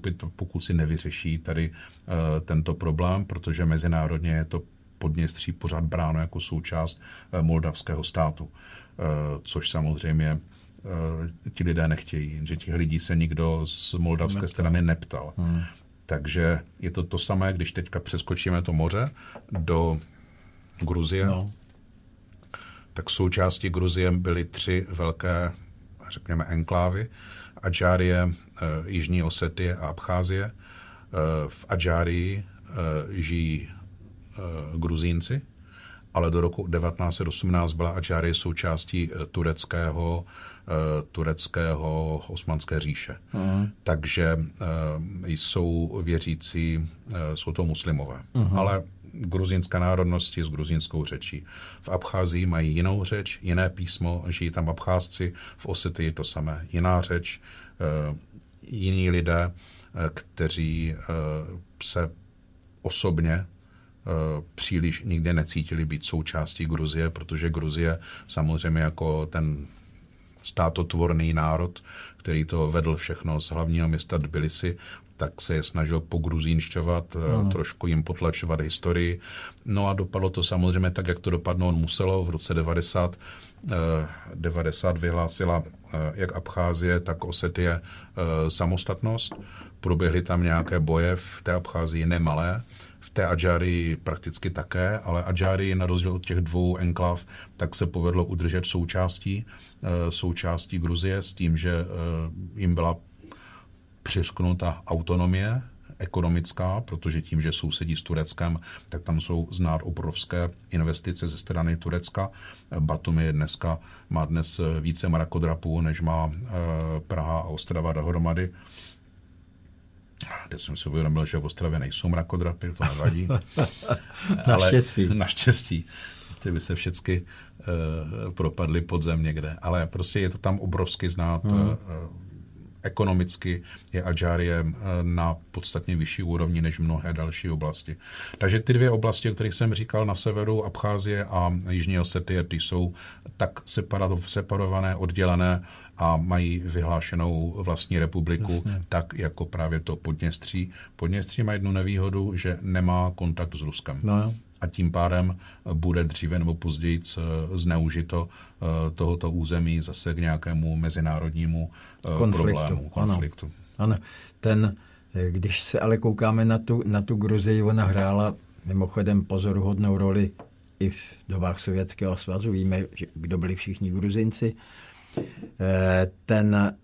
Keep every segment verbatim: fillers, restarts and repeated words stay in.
přistoupit, pokud si nevyřeší tady tento problém, protože mezinárodně je to Podněstří pořád bráno jako součást moldavského státu, což samozřejmě ti lidé nechtějí, že těch lidí se nikdo z moldavské neptal. strany neptal. Hmm. Takže je to to samé, když teďka přeskočíme to moře do Gruzie, no. tak součástí Gruzie byly tři velké, řekněme, enklávy. Adžárie, Jižní Osetie a Abcházie. V Adžárii žijí Gruzínci, ale do roku devatenáct set osmnáct byla Adžárie součástí tureckého, tureckého Osmanské říše. Uh-huh. Takže jsou věřící, jsou to muslimové. Uh-huh. Ale gruzínská národnosti s gruzínskou řečí. V Abcházii mají jinou řeč, jiné písmo, žijí tam Abcházci, v Osetii to samé, jiná řeč, jiní lidé, kteří se osobně příliš nikdy necítili být součástí Gruzie, protože Gruzie samozřejmě jako ten státotvorný národ, který to vedl všechno z hlavního města Tbilisi, tak se je snažil pogruzínšťovat, mm. trošku jim potlačovat historii. No a dopadlo to samozřejmě tak, jak to dopadnout muselo. V roce devadesát, devadesát vyhlásila jak Abcházie, tak Osetie samostatnost. Proběhly tam nějaké boje v té Abcházii nemalé, v té Adžárii prakticky také, ale Adžárii na rozdíl od těch dvou enklav tak se povedlo udržet součástí, součástí Gruzie s tím, že jim byla přiřknuta autonomie ekonomická, protože tím, že sousedí s Tureckem, tak tam jsou znát obrovské investice ze strany Turecka. Batumi je dneska, má dnes více mrakodrapů, než má Praha a Ostrava dohromady. Teď jsem si uvědomil, že v Ostravě nejsou mrakodrapy, to nevadí. Naštěstí. Naštěstí. Ty by se všechny uh, propadly pod zem někde. Ale prostě je to tam obrovsky znát. Hmm. Uh, ekonomicky je Adžárie na podstatně vyšší úrovni než mnohé další oblasti. Takže ty dvě oblasti, o kterých jsem říkal na severu, Abcházie a Jižní Osetie, ty jsou tak separované, oddělené a mají vyhlášenou vlastní republiku, Jasně. tak jako právě to Podněstří. Podněstří má jednu nevýhodu, že nemá kontakt s Ruskem. No. A tím pádem bude dříve nebo později zneužito tohoto území zase k nějakému mezinárodnímu konfliktu. problému, konfliktu. Ano. ano. Ten, když se ale koukáme na tu, na tu Gruzii, ona hrála mimochodem pozoruhodnou roli i v dobách Sovětského svazu. Víme, že kdo byli všichni Gruzinci. Ten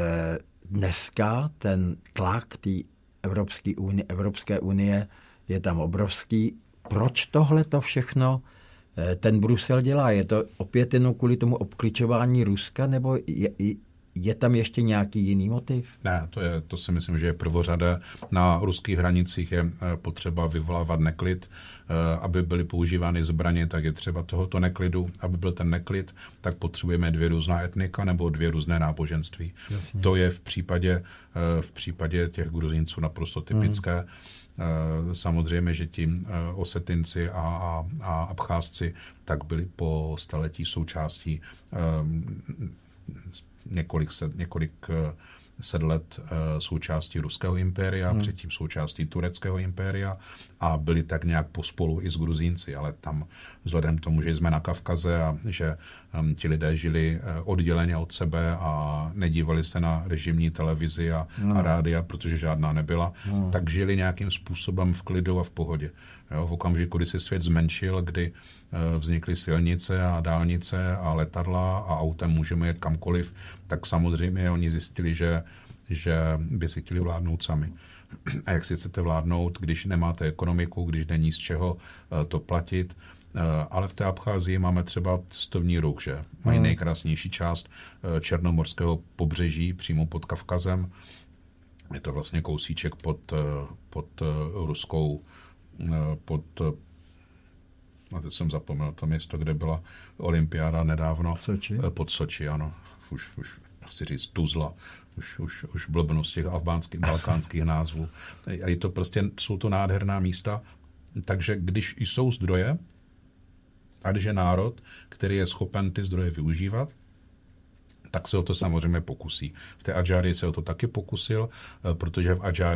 dneska ten tlak té Evropské unie, Evropské unie je tam obrovský. Proč tohle to všechno ten Brusel dělá? Je to opět jenom kvůli tomu obkličování Ruska, nebo je, je tam ještě nějaký jiný motiv? Ne, to, je, to si myslím, že je prvořadé. Na ruských hranicích je potřeba vyvolávat neklid. Aby byly používány zbraně, tak je třeba tohoto neklidu. Aby byl ten neklid, tak potřebujeme dvě různá etnika nebo dvě různé náboženství. Jasně. To je v případě, v případě těch Gruzínců naprosto typické. Mm. Samozřejmě, že ti Osetinci a, a, a Abcházci tak byli po staletí součástí um, několik set, několik set let součástí Ruského impéria, hmm. předtím součástí Tureckého impéria a byli tak nějak pospolu i s Gruzínci, ale tam vzhledem k tomu, že jsme na Kavkaze a že um, ti lidé žili odděleně od sebe a nedívali se na režimní televizi a, hmm. a rádia, protože žádná nebyla, hmm. tak žili nějakým způsobem v klidu a v pohodě. Jo, v okamžiku, kdy se svět zmenšil, kdy uh, vznikly silnice a dálnice a letadla a autem můžeme jet kamkoliv, tak samozřejmě oni zjistili, že, že by si chtěli vládnout sami. A jak si chcete vládnout, když nemáte ekonomiku, když není z čeho uh, to platit. Uh, ale v té Abcházii máme třeba cestovní ruch, že? Mají nejkrásnější část uh, černomorského pobřeží přímo pod Kavkazem. Je to vlastně kousíček pod, uh, pod uh, ruskou pod, a teď jsem zapomněl to město, kde byla olympiáda nedávno. Soči. Pod Soči, ano. Už, už chci říct Tuzla. Už, už, už blbnost těch albánských, balkánských názvů. A je to prostě, jsou to nádherná místa. Takže když jsou zdroje, a když je národ, který je schopen ty zdroje využívat, tak se o to samozřejmě pokusí. V té Adžárii se o to taky pokusil, protože v Adžárii